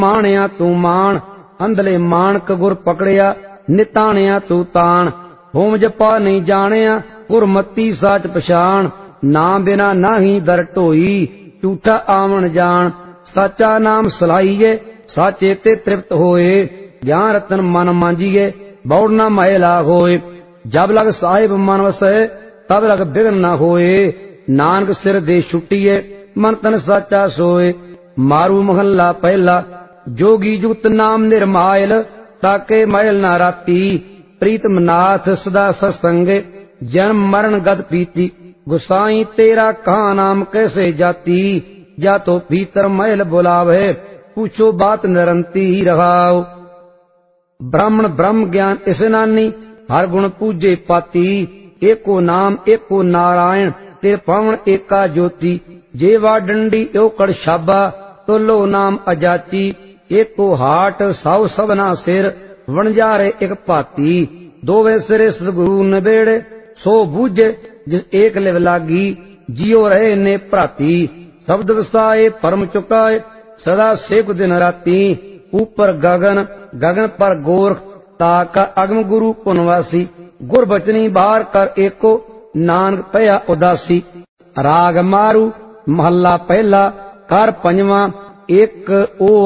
ਮਾਣਿਆ ਤੂੰ ਮਾਣ, ਅੰਧਲੇ ਮਾਣਕ ਗੁਰ ਪਕੜਿਆ, ਨਿਤਾਣਿਆ ਤੂੰ ਤਾਣ। ਹੋਮ ਜਪਾ ਨਹੀਂ ਜਾਣਿਆ, ਗੁਰਮਤੀ ਸਾਚ ਪਛਾਣ। ਨਾ ਬਿਨਾ ਨਾਹੀ ਦਰ ਢੋਈ, ਝੂਠਾ ਆਵਣ ਜਾਣ। ਸਾਚਾ ਨਾਮ ਸਲਾਈਏ, ਸਾਚੇ ਤੇ ਤ੍ਰਿਪਤ ਹੋਏ। ਗਿਆਨ ਰਤਨ ਮਨ ਮਾਂਜੀਏ, ਬੌੜ ਨਾ ਮਹਿਲਾ ਹੋਏ। ਜਬ ਲਗ ਸਾਹਿਬ ਮਨ ਵਸੈ, ਤਬ ਲਗ ਬਿਗਨ ਨਾ ਹੋਏ। ਨਾਨਕ ਸਿਰ ਦੇ ਛੁੱਟੀਏ, ਮਨ ਤਨ ਸਾਚਾ ਸੋਏ। ਮਾਰੂ ਮਹੱਲਾ ਪਹਿਲਾ। ਜੋਗੀ ਜੁਗਤ ਨਾਮ ਨਿਰਮਾਇਲ, ਤਾਕੇ ਮਹਿਲ ਨਾ ਰਾਤੀ। ਪ੍ਰੀਤਮ ਨਾਥ ਸਦਾ ਸਤਸੰਗੇ, ਜਨਮ ਮਰਨ ਗਤ ਪੀਤੀ। ਗੁਸਾਈ ਤੇਰਾ ਕਹਾ ਨਾਮ ਕੈਸੇ ਜਾਤੀ। ਜਾ ਤੋ ਭੀतर महल बुलावे, पूछो बात निरंती रहाओ। ब्राह्मण ब्रह्म ज्ञान इसनानी, हर गुण पूजे पाती। एको नाम एको नारायण, ते पवन एका ज्योति। जेवा डंडी ओकड़ शाबा, तो लो नाम अजाची। एको हाट साउ सबना सिर, वणजारे एक भाती। दोवे सिरे सदगुरु नबेड़े, सो बूझे जिस एक लिव लागी। जियो रहे ने भ्राती, शब्द वसाए परम चुकाए। सदा सेक दिन राती, ऊपर गगन गगन पर गोरख। ताका अगम गुरु पुनवासी, गुर बचनी बाहर कर एको। नानक पया उदासी। राग मारू महला पहला, कर पंजवा। एक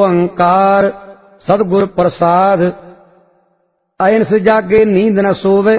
ओंकार सतगुर प्रसाद। अयन से जागे नींद न सोवे,